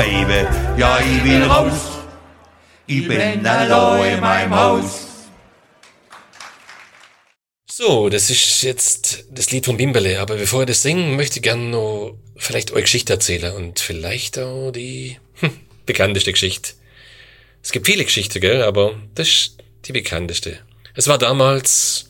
Baby, ja, ich will raus. Ich bin allein in meinem Haus. So, das ist jetzt das Lied von Bimberle, aber bevor ich das singe, möchte ich gerne noch vielleicht eure Geschichte erzählen und vielleicht auch die bekannteste Geschichte. Es gibt viele Geschichten, gell, aber das ist die bekannteste. Es war damals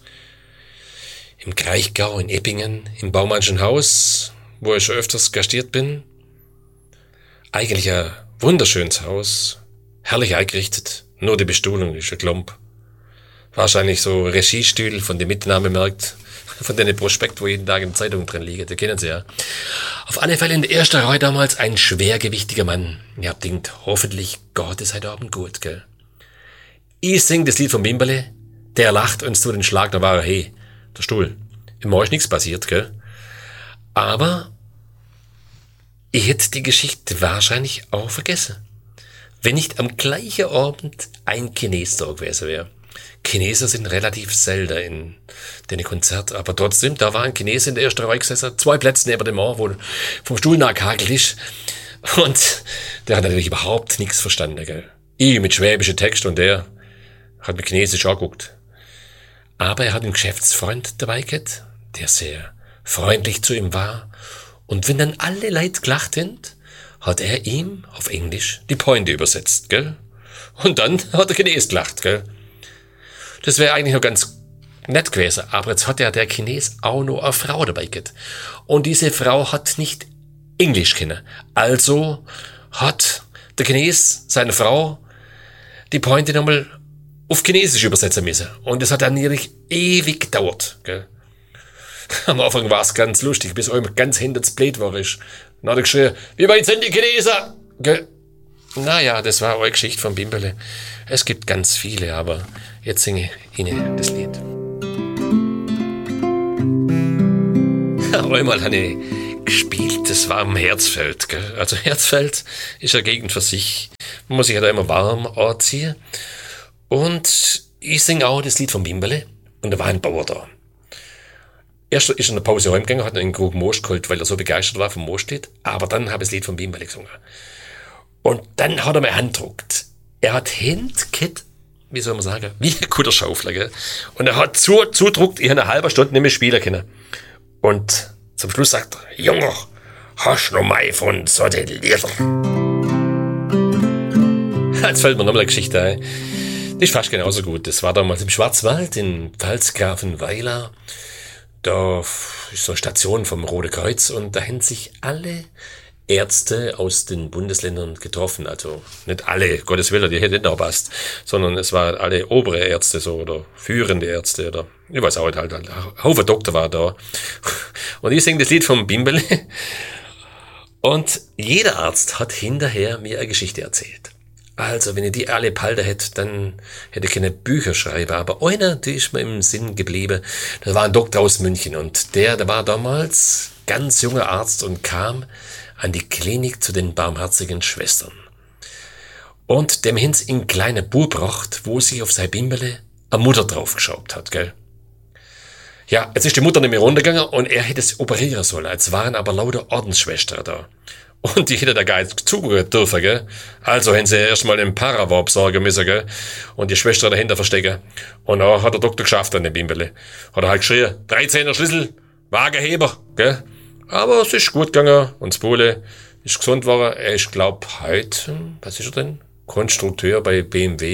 im Kraichgau in Eppingen, im Baumannschen Haus, wo ich schon öfters gastiert bin. Eigentlich ein wunderschönes Haus, herrlich eingerichtet, nur die Bestuhlung ist ein Klump. Wahrscheinlich so Regiestühl von den Mitnahmemarkt, von den Prospekt, wo jeden Tag in der Zeitung drin liegen, die kennen sie ja. Auf alle Fälle in der ersten Reihe damals ein schwergewichtiger Mann. Ihr habt denkt, hoffentlich Gott ist heute Abend gut, gell. Ich sing das Lied von Bimberle, der lacht uns zu den Schlag, da war er, hey, der Stuhl. Immer ist nichts passiert, gell. Aber ich hätte die Geschichte wahrscheinlich auch vergessen, wenn nicht am gleichen Abend ein Chines da gewesen wäre. Chinesen sind relativ selten in den Konzert, aber trotzdem, da war ein Chines in der ersten Reihe gesessen, 2 Plätze neben dem Mann, wo vom Stuhl nachgehakelt ist. Und der hat natürlich überhaupt nichts verstanden, gell. Ich mit schwäbischen Text und der hat mit Chinesisch angeguckt. Aber er hat einen Geschäftsfreund dabei gehabt, der sehr freundlich zu ihm war. Und wenn dann alle Leute gelacht haben, hat er ihm auf Englisch die Pointe übersetzt, gell. Und dann hat der Chines gelacht, gell. Das wäre eigentlich noch ganz nett gewesen, aber jetzt hat ja der Chines auch noch eine Frau dabei gehabt. Und diese Frau hat nicht Englisch kennen. Also hat der Chines seine Frau die Pointe nochmal auf Chinesisch übersetzen müssen. Und das hat dann natürlich ewig gedauert, gell. Am Anfang war es ganz lustig, bis einem ganz hinter das Blät war ist. Dann hat er geschrien, wie weit sind die Chinesen? Gell. Naja, das war eure Geschichte von Bimberle. Es gibt ganz viele, aber jetzt singe ich Ihnen das Lied. Einmal habe ich gespielt, das war am Herzfeld, gell? Also Herzfeld ist eine Gegend für sich. Man muss sich halt immer warm anziehen. Und ich singe auch das Lied von Bimberle. Und da war ein Bauer da. Erst ist er in der Pause heimgegangen, hat einen Krug Most geholt, weil er so begeistert war vom Mostlied. Aber dann habe ich das Lied von Bimberle gesungen. Und dann hat er mir Hand gedruckt. Er hat Händchen, wie soll man sagen, wie ein guter Schaufler, gell? Und er hat zudruckt, ich habe eine halbe Stunde nicht mehr spielen können. Und zum Schluss sagt er, Junge, hast du noch mal von so den Lieder? Jetzt fällt mir nochmal eine Geschichte ein. Die ist fast genauso gut. Das war damals im Schwarzwald, in Pfalzgrafenweiler. Da ist so eine Station vom Rote Kreuz und da haben sich alle Ärzte aus den Bundesländern getroffen, also nicht alle, Gottes Willen, die hätte nicht passt, sondern es waren alle obere Ärzte so oder führende Ärzte oder ich weiß auch nicht, halt ein Haufen Doktor war da. Und ich singe das Lied vom Bimberle und jeder Arzt hat hinterher mir eine Geschichte erzählt. Also, wenn ich die alle behalten hätte, dann hätte ich keine Bücher schreiben. Aber einer, die ist mir im Sinn geblieben, das war ein Doktor aus München und der war damals ganz junger Arzt und kam an die Klinik zu den barmherzigen Schwestern. Und dem Hinz in kleine Bub gebracht, wo sich auf sein Bimberle eine Mutter draufgeschraubt hat, gell. Ja, jetzt ist die Mutter nicht mehr runtergegangen und er hätte es operieren sollen. Jetzt waren aber lauter Ordensschwestern da. Und die hätte da gar nicht zugehören dürfen, gell. Also haben sie erstmal den Parawar besorgen müssen, gell. Und die Schwester dahinter verstecken. Und dann hat der Doktor geschafft an dem Bimberle. Hat er halt geschrien, 13er Schlüssel, Wagenheber, gell. Aber es ist gut gegangen und das Pole ist gesund geworden. Er ist, glaub, heute, was ist er denn? Konstrukteur bei BMW.